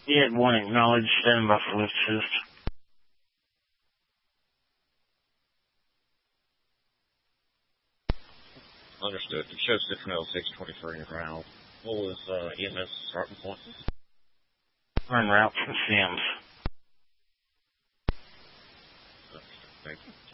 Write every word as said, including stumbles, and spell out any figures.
You had one acknowledged, stand by for lift assist. Understood. It shows Citronelle six twenty-three in route. What was uh, E M S starting point? Run route from Sims. Thank you.